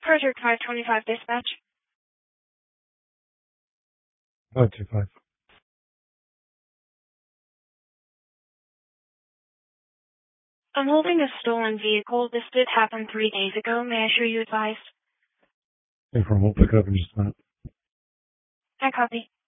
Project 525 dispatch. 525. I'm holding a stolen vehicle. This did happen 3 days ago. May I sure you advised? Hey, from we'll pick up in just a minute. I copy.